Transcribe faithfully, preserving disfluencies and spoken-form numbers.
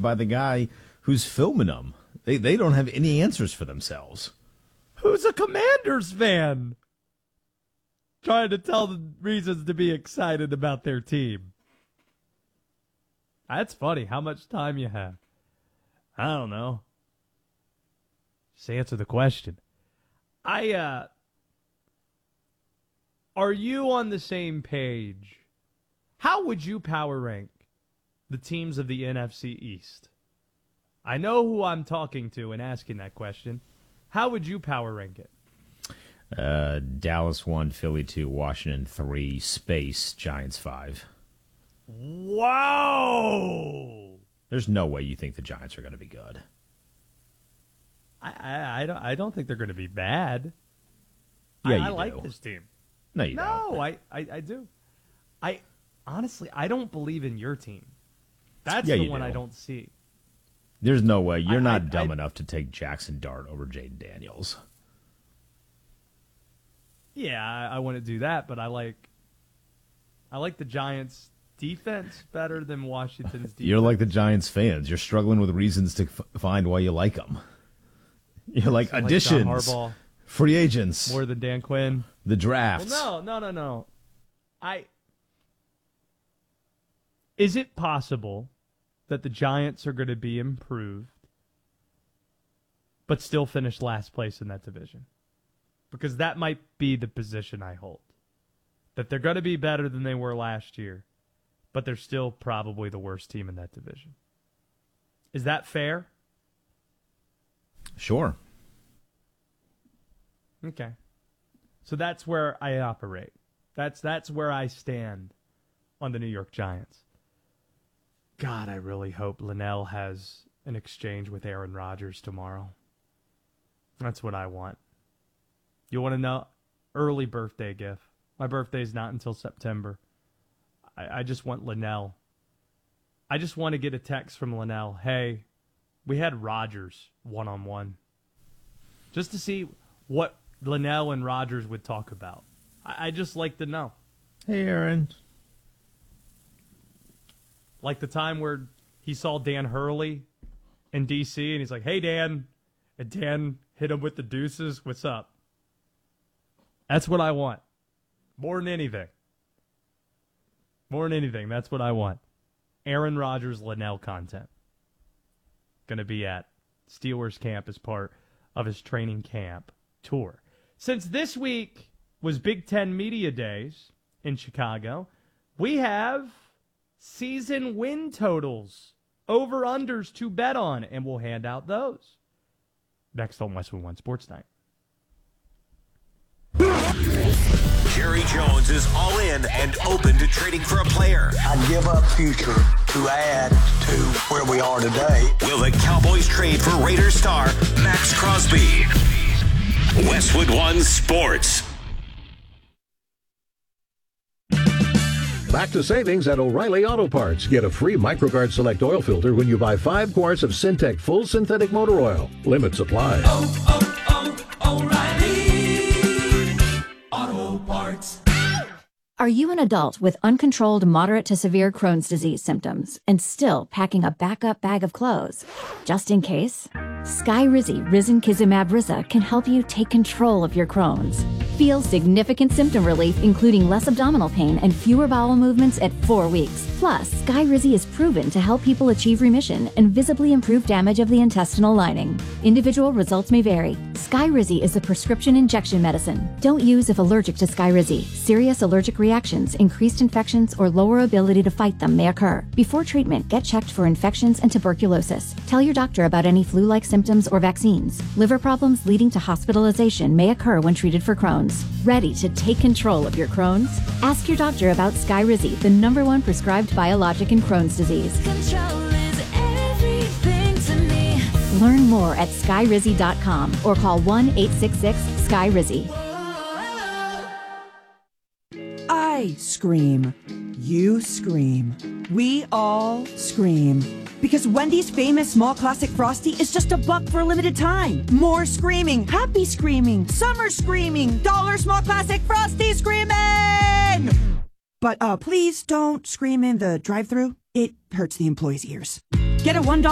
by the guy who's filming them. They they don't have any answers for themselves. Who's a Commanders fan? Trying to tell the reasons to be excited about their team. That's funny. How much time you have? I don't know. Just answer the question. I, uh... Are you on the same page? How would you power rank the teams of the N F C East? I know who I'm talking to and asking that question. How would you power rank it? Uh, Dallas one, Philly two, Washington three, space, Giants five. Wow! There's no way you think the Giants are going to be good. I, I, I don't I don't think they're going to be bad. Yeah, I, you I do. like this team. No, you no, don't. I, I, I do. I honestly I don't believe in your team. That's Yeah, the you one do. I don't see. There's no way. You're I- not I- dumb I- enough to take Jackson Dart over Jaden Daniels. Yeah, I, I want to do that, but I like I like the Giants' defense better than Washington's defense. You're like the Giants fans. You're struggling with reasons to f- find why you like them. You're like I like John additions, Harbaugh free agents, more than Dan Quinn. the drafts. Well, no, no, no, no. I Is it possible that the Giants are going to be improved but still finish last place in that division? Because that might be the position I hold. That they're going to be better than they were last year, but they're still probably the worst team in that division. Is that fair? Sure. Okay. So that's where I operate. That's that's where I stand on the New York Giants. God, I really hope Linnell has an exchange with Aaron Rodgers tomorrow. That's what I want. You want to know? Early birthday gift. My birthday's not until September. I, I just want Linnell. I just want to get a text from Linnell. Hey, we had Rodgers one-on-one. Just to see what Linnell and Rodgers would talk about. I, I just like to know. Hey, Aaron. Like the time where he saw Dan Hurley in D C and he's like, hey, Dan. And Dan hit him with the deuces. What's up? That's what I want. More than anything. More than anything, that's what I want. Aaron Rodgers Linnell content. Going to be at Steelers camp as part of his training camp tour. Since this week was Big Ten Media Days in Chicago, we have season win totals, over-unders to bet on, and we'll hand out those next on Westwood One Sports Night. Jerry Jones is all in and open to trading for a player. I'd give up future to add to where we are today. Will the Cowboys trade for Raiders star Max Crosby? Westwood One Sports. Back to savings at O'Reilly Auto Parts. Get a free MicroGuard Select oil filter when you buy five quarts of Syntec Full Synthetic Motor Oil. Limit supply. Oh, oh, oh, O'Reilly Auto Parts. Are you an adult with uncontrolled moderate to severe Crohn's disease symptoms and still packing a backup bag of clothes? Just in case? Skyrizi Risankizumab Riza can help you take control of your Crohn's. Feel significant symptom relief, including less abdominal pain and fewer bowel movements at four weeks. Plus, Skyrizi is proven to help people achieve remission and visibly improve damage of the intestinal lining. Individual results may vary. Skyrizi is a prescription injection medicine. Don't use if allergic to Skyrizi. Serious allergic reactions, increased infections, or lower ability to fight them may occur. Before treatment, get checked for infections and tuberculosis. Tell your doctor about any flu-like symptoms or vaccines. Liver problems leading to hospitalization may occur when treated for Crohn's. Ready to take control of your Crohn's? Ask your doctor about Skyrizi, the number one prescribed biologic in Crohn's disease. Control is everything to me. Learn more at skyrizi dot com or call one eight six six Sky Rizzi. I scream. You scream. We all scream. Because Wendy's famous small classic Frosty is just a buck for a limited time. More screaming, happy screaming, summer screaming, dollar small classic Frosty screaming! But uh, please don't scream in the drive-thru. It hurts the employees' ears. Get a one dollar